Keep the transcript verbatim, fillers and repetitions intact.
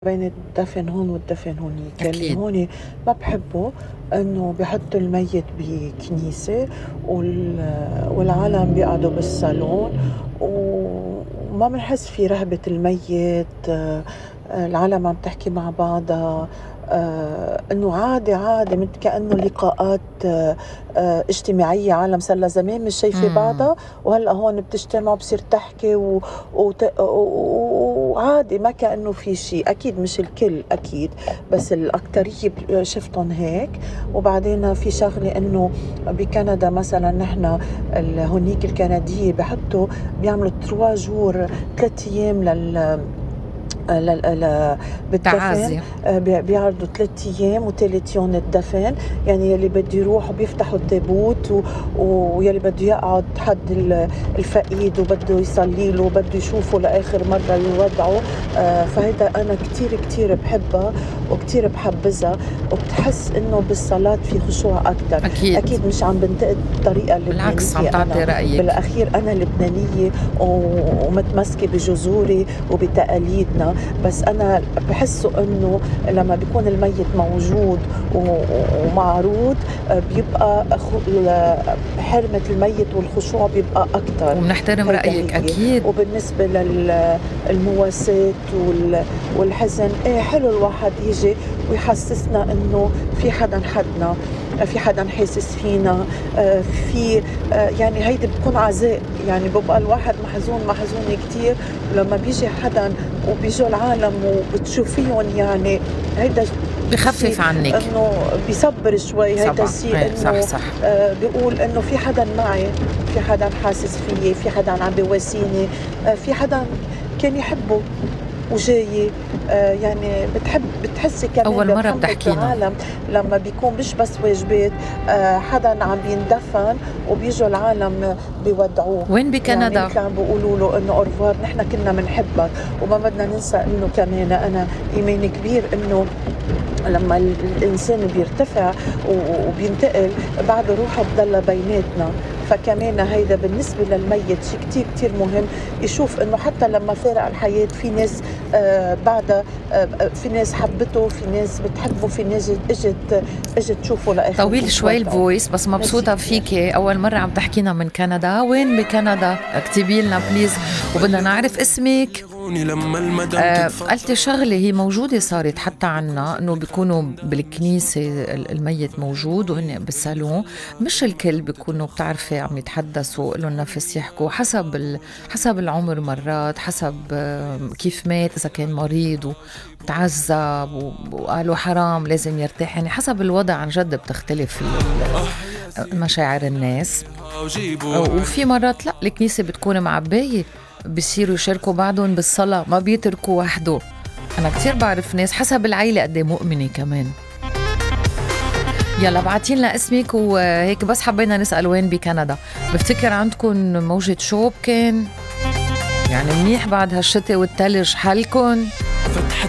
بين الدفن هون والدفن هونيك. اللي أكيد. هون ما بحبه انه بحطوا الميت بكنيسة وال- والعالم بيقعدوا بالصالون وما بنحس في رهبة الميت. آه، العالم عم تحكي مع بعضها. آه، انه عادي عادي مثل كأنه لقاءات آه، آه، اجتماعية. عالم صار لها زمان مش شايفة إمم. بعضها وهلا هون بتجتمع بصير تحكي و- وت- و- وعادي ما كأنه في شيء. أكيد مش الكل أكيد، بس الأكترية ب- شفتهم هيك. وبعدين في شغلة إنه بكندا مثلا نحن ال- هونيك الكندية بحطوا بيعملوا تروا جور ثلاث أيام لل لا لا لا بالدفن. تعازي. آه، بي- بيعرضوا ثلاث ايام وثالث يوم الدفن. يعني يلي بده يروح بيفتحوا التابوت و- ويلي بده يقعد حد ال- الفقيد وبده يصلي له وبده يشوفه لاخر مره يودعه. آه، فهيدا انا كتير كتير بحبها وكتير بحبذها. وبتحس انه بالصلاه في خشوع اكثر. أكيد. اكيد مش عم بنتقد الطريقه بالعكس عم اللبنانيه. تعطي انا رأيك. بالاخير انا لبنانيه و- ومتمسكه بجذوري وبتقاليدنا. بس أنا بحسه إنه لما بيكون الميت موجود و- ومعروض آه، بيبقى أخو- ال- حرمة الميت والخشوع بيبقى أكتر. وبنحترم هيدا رأيك هي. أكيد. وبالنسبة للمواساة والحزن، إيه حلو الواحد يجي ويحسسنا إنه في حدا حدنا، في حدا حاسس فينا. آه، في آه، يعني هيدي بتكون عزاء. يعني ببقى الواحد محزون محزون كتير، ولما بيجي حدا وبيجوا العالم وبتشوفيهم يعني هيدا شيء بخفف عنك. انه بيصبر شوي. هيدا طبعا الشيء ايه صح انه صح. آه بيقول انه في حدا معي، في حدا حاسس فيي، في حدا عم بيواسيني، آه في حدا كان يحبه وجاي. آه يعني بتحب بتحسي كمان أول مرة برحمة بتحكينا. العالم لما بيكون مش بس واجبات. آه حدا عم بيندفن وبيجوا العالم بيودعوه. وين يعني بكندا؟ مثل عم بيقولوا له انه اورفوار، نحن كنا بنحبك. وما بدنا ننسى انه كمان انا ايمان كبير انه لما ال- الانسان بيرتفع و- وبينتقل بعد روحه بضل بيناتنا. فكمان هيدا بالنسبة للميت شيء كتير كتير مهم يشوف انه حتى لما فارق الحياة في ناس آه بعد آه في ناس حبته، في ناس بتحبه، في ناس اجت اجت تشوفه لاخر طويل شوي وتودعه. الفويس بس ميرسي مبسوطة كتير. فيكي. أول مرة عم تحكينا من كندا. وين بكندا؟ اكتبي لنا بليز وبدنا نعرف اسمك. آه، قلتي شغلة هي موجودة صارت حتى عنا إنه بيكونوا بالكنيسة ال- الميت موجود وهن بالصالون. مش الكل بيكونوا بتعرفي عم يتحدثوا لهم نفس يحكوا حسب ال... حسب العمر، مرات حسب آه، كيف مات، إذا كان مريض وتعذب و- وقالوا حرام لازم يرتاح. يعني حسب الوضع عن جد بتختلف ال- مشاعر الناس. وفي مرات لا، الكنيسة بتكون معباية بيصيروا يشاركوا بعضهم بالصلاة، ما بيتركوا وحده. أنا كتير بعرف ناس حسب العيلة قد إيه مؤمنة كمان. يلا بعتين لنا اسمك وهيك. بس حبينا نسأل وين بكندا. بفتكر عندكم موجة شوب كان يعني منيح بعد هالشتاء والتلج حالكن.